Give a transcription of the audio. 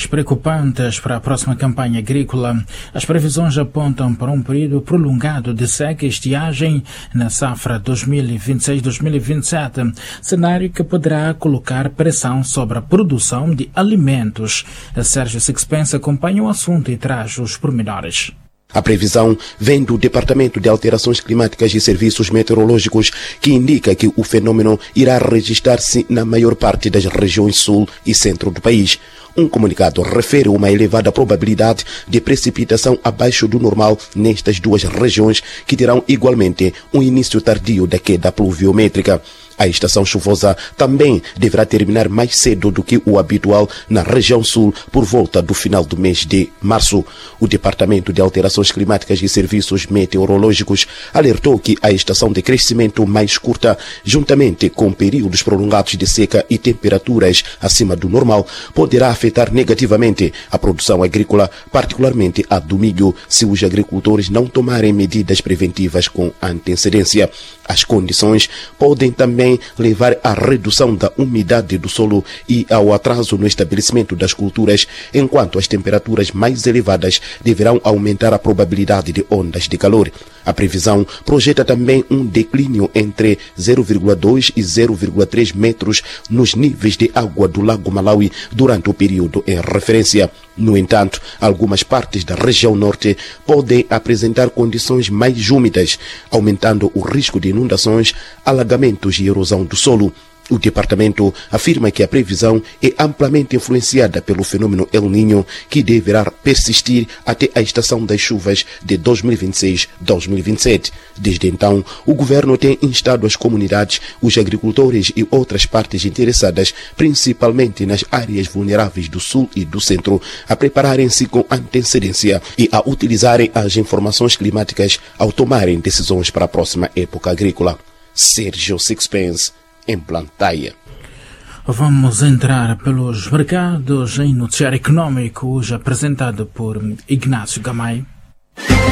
preocupantes para a próxima campanha agrícola. As previsões apontam para um período prolongado de seca e estiagem na safra 2026-2027, cenário que poderá colocar pressão sobre a produção de alimentos. Sérgio Sixpence acompanha o assunto e traz os pormenores. A previsão vem do Departamento de Alterações Climáticas e Serviços Meteorológicos, que indica que o fenômeno irá registrar-se na maior parte das regiões sul e centro do país. Um comunicado refere uma elevada probabilidade de precipitação abaixo do normal nestas duas regiões, que terão igualmente um início tardio da queda pluviométrica. A estação chuvosa também deverá terminar mais cedo do que o habitual na região sul, por volta do final do mês de março. O Departamento de Alterações Climáticas e Serviços Meteorológicos alertou que a estação de crescimento mais curta, juntamente com períodos prolongados de seca e temperaturas acima do normal, poderá afetar negativamente a produção agrícola, particularmente a do milho, se os agricultores não tomarem medidas preventivas com antecedência. As condições podem também levar à redução da umidade do solo e ao atraso no estabelecimento das culturas, enquanto as temperaturas mais elevadas deverão aumentar a probabilidade de ondas de calor. A previsão projeta também um declínio entre 0,2 e 0,3 metros nos níveis de água do Lago Malawi durante o período em referência. No entanto, algumas partes da região norte podem apresentar condições mais úmidas, aumentando o risco de inundações, alagamentos e erosão do solo. O departamento afirma que a previsão é amplamente influenciada pelo fenômeno El Niño, que deverá persistir até a estação das chuvas de 2026-2027. Desde então, o governo tem instado as comunidades, os agricultores e outras partes interessadas, principalmente nas áreas vulneráveis do sul e do centro, a prepararem-se com antecedência e a utilizarem as informações climáticas ao tomarem decisões para a próxima época agrícola. Sérgio Sixpence, em Blantyre. Vamos entrar pelos mercados em noticiário econômico, hoje apresentado por Ignácio Gamay.